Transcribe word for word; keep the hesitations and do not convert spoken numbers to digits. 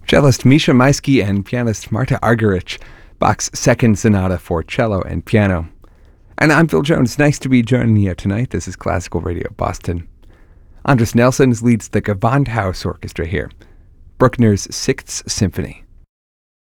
Cellist Misha Maisky and pianist Marta Argerich, Bach's Second Sonata for Cello and Piano. And I'm Phil Jones. Nice to be joining you tonight. This is Classical Radio Boston. Andres Nelsons leads the Gewandhaus Orchestra here. Bruckner's Sixth Symphony.